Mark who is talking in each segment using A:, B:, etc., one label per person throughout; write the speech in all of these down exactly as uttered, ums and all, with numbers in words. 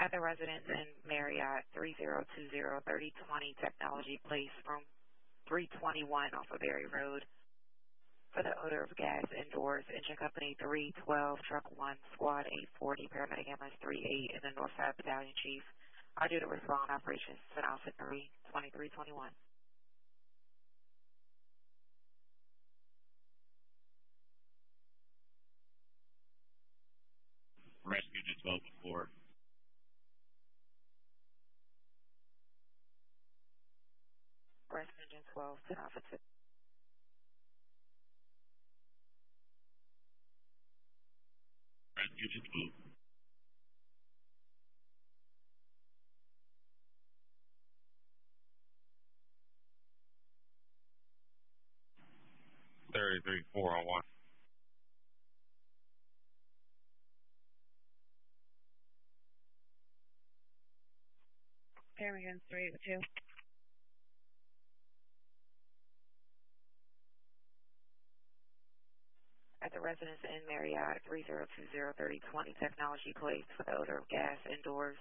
A: At the residence in Marriott, three zero two zero, three zero two zero Technology Place, room three twenty-one off of Berry Road. For the odor of gas indoors, engine company three twelve, truck one, squad eight forty, paramedic ambulance three eight, and the Northside Battalion Chief. I do the respond operations to Alpha three, twenty-three twenty-one.
B: Rescue to twelve four.
A: Rescue engine twelve to Alpha two.
B: Rescue to twelve. thirty-three four oh one.
A: Paramedic three eight two. At the residence in Marriott, three zero two zero, three zero two zero Technology Place, for the odor of gas indoors.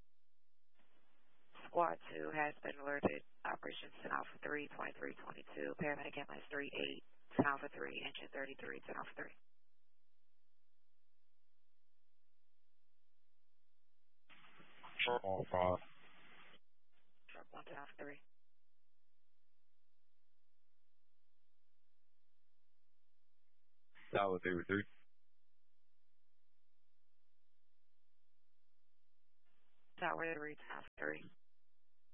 A: Squad two has been alerted. Operations to Alpha three, twenty-three twenty-two. Paramedic ambulance three eight, to Alpha three, engine thirty-three, to Alpha three.
B: Truck one five.
A: Truck one to Alpha three.
B: Tower three three.
A: Tower three to Alpha three.